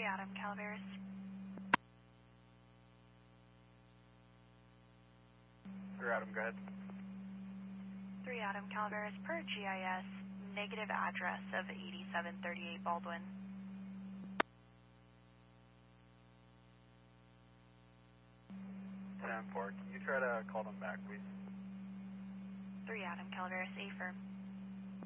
Adam Calaveras. 3 Adam, go ahead. 3 Adam Calaveras per GIS, negative address of 8738 Baldwin. 10-4, can you try to call them back, please? 3 Adam Calaveras, affirm.